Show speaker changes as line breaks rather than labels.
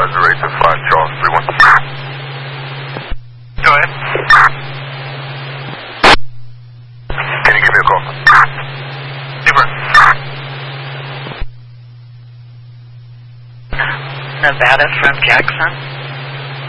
0825 Charles 31. Go ahead. Can you give me a call? Super.
Nevada from Jackson.